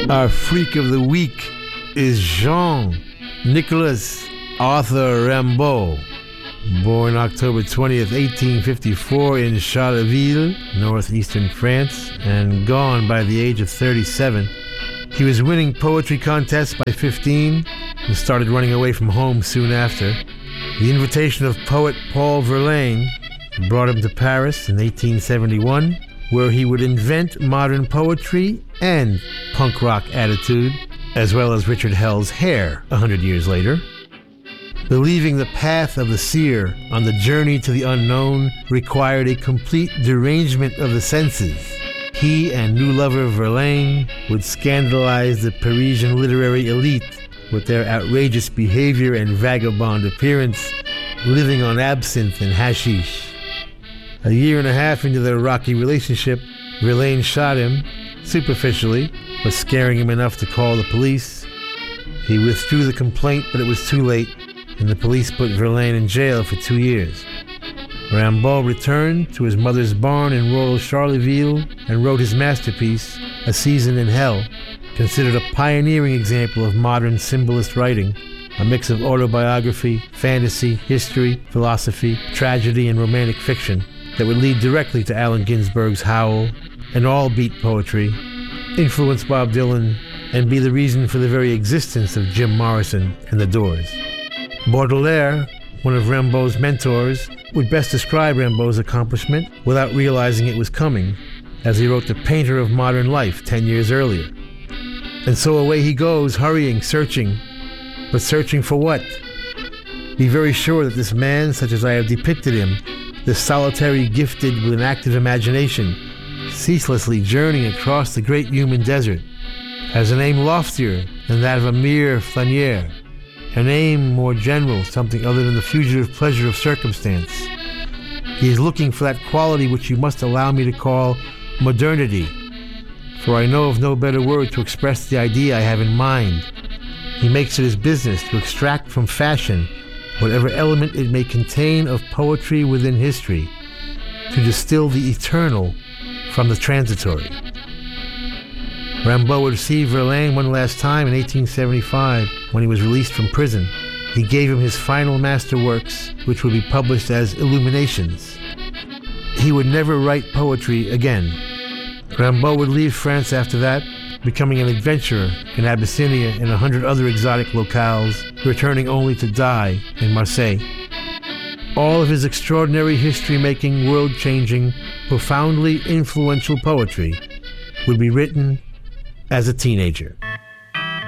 Our freak of the week is Jean-Nicolas Arthur Rimbaud, born October 20th, 1854 in Charleville, northeastern France, and gone by the age of 37. He was winning poetry contests by 15 and started running away from home soon after. The invitation of poet Paul Verlaine brought him to Paris in 1871, where he would invent modern poetry and punk rock attitude, as well as Richard Hell's Hair 100 years later. Believing the path of the seer on the journey to the unknown required a complete derangement of the senses, he and new lover Verlaine would scandalize the Parisian literary elite with their outrageous behavior and vagabond appearance, living on absinthe and hashish. A year and a half into their rocky relationship, Verlaine shot him, superficially, but scaring him enough to call the police. He withdrew the complaint, but it was too late, and the police put Verlaine in jail for 2 years. Rimbaud returned to his mother's barn in rural Charleville and wrote his masterpiece, A Season in Hell, considered a pioneering example of modern symbolist writing, a mix of autobiography, fantasy, history, philosophy, tragedy, and romantic fiction that would lead directly to Allen Ginsberg's Howl and all beat poetry, influence Bob Dylan, and be the reason for the very existence of Jim Morrison and the Doors. Baudelaire, one of Rimbaud's mentors, would best describe Rimbaud's accomplishment without realizing it was coming, as he wrote The Painter of Modern Life 10 years earlier. And so away he goes, hurrying, searching. But searching for what? Be very sure that this man, such as I have depicted him, this solitary gifted with an active imagination, ceaselessly journeying across the great human desert, has an aim loftier than that of a mere flâneur, an aim more general, something other than the fugitive pleasure of circumstance. He is looking for that quality which you must allow me to call modernity, for I know of no better word to express the idea I have in mind. He makes it his business to extract from fashion whatever element it may contain of poetry within history, to distill the eternal from the transitory. Rimbaud would see Verlaine one last time in 1875 when he was released from prison. He gave him his final masterworks, which would be published as Illuminations. He would never write poetry again. Rimbaud would leave France after that, becoming an adventurer in Abyssinia and 100 other exotic locales, returning only to die in Marseille. All of his extraordinary history-making, world-changing, profoundly influential poetry would be written as a teenager.